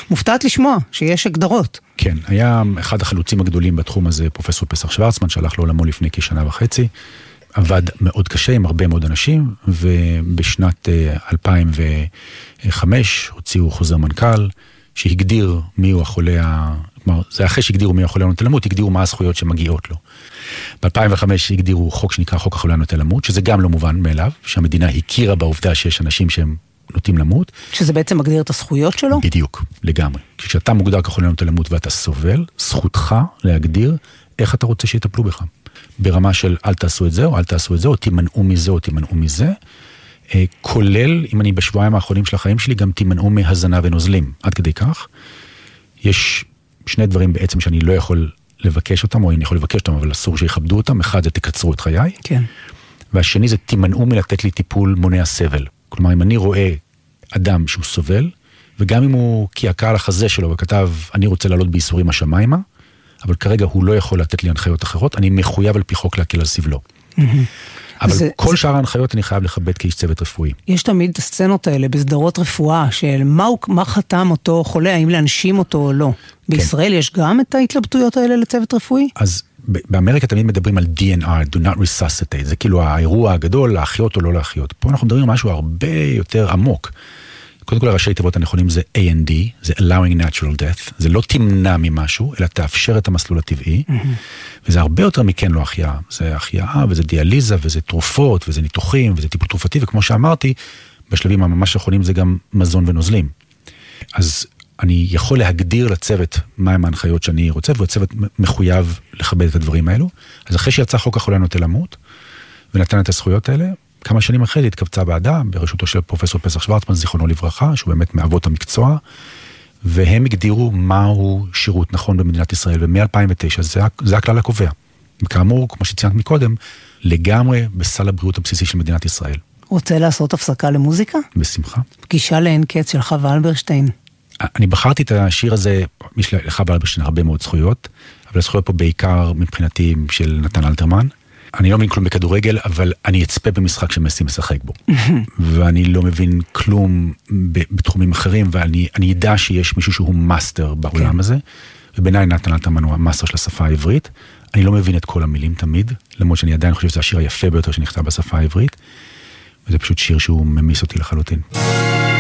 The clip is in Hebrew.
מופתעת לשמוע שיש הגדרות. כן, היה אחד החלוצים הגדולים בתחום הזה, פרופסור פסח שוורצמן, שהלך לעולמו לפני כשנה וחצי, עבד מאוד קשה עם הרבה מאוד אנשים, ובשנת 2005 הוציאו חוזר מנכ"ל, שהגדיר מיהו החולה, כלומר, זה אחרי שהגדירו מיהו החולה הנוטה למות, הגדירו מה הזכויות שמגיעות לו. ב-2005 הגדירו חוק שנקרא חוק החולה הנוטה למות, שזה גם לא מובן מאליו, שהמדינה הכירה בעובדה שיש אנשים שהם נוטים למות. שזה בעצם מגדיר את הזכויות שלו? בדיוק, לגמרי. כשאתה מוגדר כחולה הנוטה למות ואתה סובל, זכותך להגדיר איך אתה רוצה שיטפלו בך. ברמה של אל תעשו את זה, או אל תעשו את זה, או תימנעו מזה, או תימנעו מזה. כולל, אם אני בשבועיים האחרונים של החיים שלי, גם תימנעו מהזנה ונוזלים. עד כדי כך. יש שני דברים בעצם שאני לא יכול לבקש אותם, או אני יכול לבקש אותם, אבל אסור שיכבדו אותם. אחד זה תקצרו את חיי. כן. והשני זה תימנעו מלתת לי טיפול מונע סבל. כלומר, אם אני רואה אדם שהוא סובל, וגם אם הוא קעקע על החזה שלו וכתב, אני רוצה לעלות בייסורים השמיימה, אבל כרגע הוא לא יכול לתת לי הנחיות אחרות, אני מחויב על פי חוק להקל על סבלו. אבל כל שאר ההנחיות אני חייב לכבד כאיש צוות רפואי. יש תמיד את הסצנות האלה בסדרות רפואה, של מה חתם אותו חולה, האם להנשים אותו או לא. בישראל יש גם את ההתלבטויות האלה לצוות רפואי? אז באמריקה תמיד מדברים על DNR, do not resuscitate, זה כאילו האירוע הגדול, להחיות או לא להחיות. פה אנחנו מדברים על משהו הרבה יותר עמוק. קודם כל, הראשי תיבות הנכונים זה A&D, זה allowing natural death, זה לא תמנע ממשהו, אלא תאפשר את המסלול הטבעי, וזה הרבה יותר מכן לא החייאה, זה החייאה, וזה דיאליזה, וזה תרופות, וזה ניתוחים, וזה טיפול תרופתי, וכמו שאמרתי, בשלבים הממש האחרונים זה גם מזון ונוזלים. אז אני יכול להגדיר לצוות מהם ההנחיות שאני רוצה, והצוות מחויב לכבד את הדברים האלו. אז אחרי שיצא חוק החולה הנוטה למות, ונתן את הזכויות האלה, כמה שנים אחרי זה התקבצה ועדה, בראשותו של פרופסור פסח שוורצמן, זיכרונו לברכה, שהוא באמת מאבות המקצוע, והם הגדירו מהו שירות נכון במדינת ישראל, ומ-2009 זה הכלל הקובע. וכאמור, כמו שציינת מקודם, לגמרי בסל הבריאות הבסיסי של מדינת ישראל. רוצה לעשות הפסקה למוזיקה? בשמחה. פגישה לאין קץ של חווה אלברשטיין. אני בחרתי את השיר הזה, יש לחווה אלברשטיין הרבה מאוד זכויות, אבל הזכויות פה בעיקר מבחינתי של נתן אלתרמן. אני לא מבין כלום בכדורגל, אבל אני אצפה במשחק שמסי משחק בו. ואני לא מבין כלום בתחומים אחרים, ואני ידע שיש מישהו שהוא מאסטר בעולם הזה, ובעיניי נתן אלתרמן הוא המאסטר של השפה העברית. אני לא מבין את כל המילים תמיד, למרות שאני עדיין חושב שזה השיר היפה ביותר שנכתב בשפה העברית, וזה פשוט שיר שהוא ממיס אותי לחלוטין.